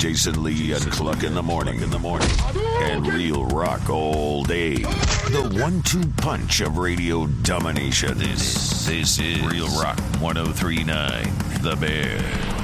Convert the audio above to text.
Jason Lee and Cluck in the morning. And real rock all day. The 1-2 punch of radio domination. This is Real Rock 103.9, The Bear.